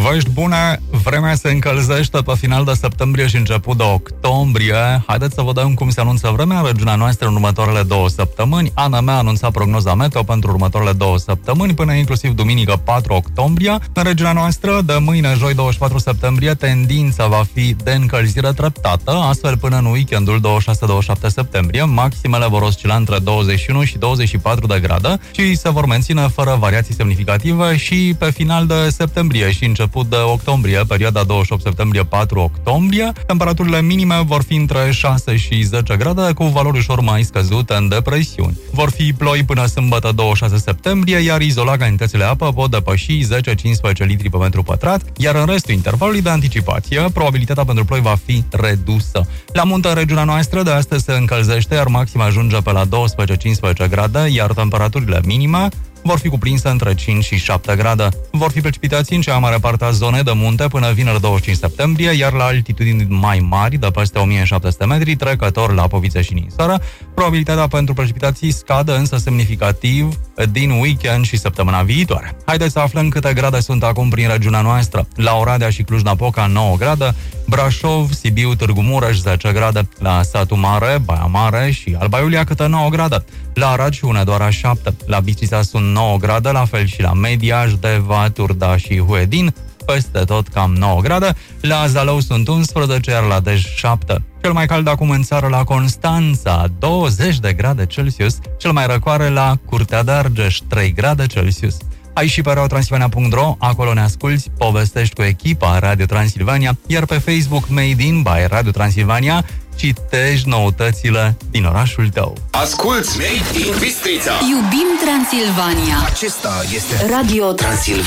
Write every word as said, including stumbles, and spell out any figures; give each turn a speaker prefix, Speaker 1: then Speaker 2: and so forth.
Speaker 1: Vești bune, vremea se încălzește pe final de septembrie și început de octombrie. Haideți să vă dăm cum se anunță vremea în regiunea noastră în următoarele două săptămâni. A N M a anunțat prognoza meteo pentru următoarele două săptămâni, până inclusiv duminică patru octombrie. În regiunea noastră, de mâine, joi douăzeci și patru septembrie, tendința va fi de încălzire treptată, astfel până în weekendul douăzeci și șase douăzeci și șapte septembrie, maximele vor oscila între douăzeci și unu și douăzeci și patru de grade și se vor menține fără variații semnificative și pe final de septembrie și început de octombrie, perioada douăzeci și opt septembrie patru octombrie. Temperaturile minime vor fi între șase și zece grade, cu valori ușor mai scăzute în depresiuni. Vor fi ploi până sâmbătă douăzeci și șase septembrie, iar izolat cantitățile apă pot depăși zece cincisprezece litri pe metru pătrat, iar în restul intervalului de anticipație, probabilitatea pentru ploi va fi redusă. La munte, în regiunea noastră, de astăzi se încălzește, iar maxima ajunge pe la doisprezece cincisprezece grade, iar temperaturile minime vor fi cuprinse între cinci și șapte grade. Vor fi precipitații în cea mare parte a zonei de munte până vineri douăzeci și cinci septembrie, iar la altitudini mai mari, de peste o mie șapte sute metri, trecător la Povițe și Ninsoara, probabilitatea pentru precipitații scade însă semnificativ din weekend și săptămâna viitoare. Haideți să aflăm câte grade sunt acum prin regiunea noastră. La Oradea și Cluj-Napoca nouă grade, Brașov, Sibiu, Târgu Mureș zece grade, la Satu Mare, Baia Mare și Alba Iulia câte nouă grade, la Arad și Hunedoara șapte, la Bistrița sunt nouă grade, la fel și la Mediaș, Deva, Turda și Huedin, peste tot cam nouă grade, la Zalău sunt unsprezece, iar la Dej șapte. Cel mai cald acum în țară la Constanța, douăzeci de grade Celsius, cel mai răcoare la Curtea de Argeș, trei grade Celsius. Ai și pe radio transilvania punct ro, acolo ne asculți, povestești cu echipa Radio Transilvania, iar pe Facebook Made in by Radio Transilvania citești noutățile din orașul tău.
Speaker 2: Asculți Made in Bistrița.
Speaker 3: Iubim Transilvania.
Speaker 2: Acesta este
Speaker 3: Radio
Speaker 2: Transilvania.